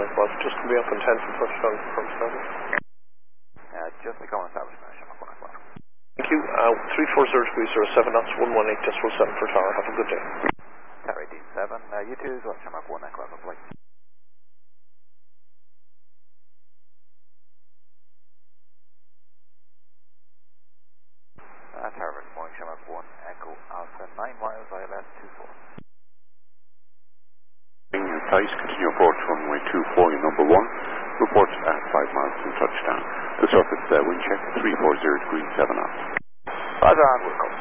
right, boss. Just to be up in 10 for touchdown from service. Just become established now, Shamrock 1 o'clock. Thank you. 340 knots, 118 decimal 7 for tower. Have a good day. Tower 87, you two as well, Shamrock 1 o'clock, hopefully. Tower, good morning, Shamrock 1, Echo Alpha 9 miles, ILS 24. Tight, continue approach runway 24, your number 1. Report at 5 miles from touchdown. The surface wind check 340 degrees 7 knots. Roger, on, we'll come.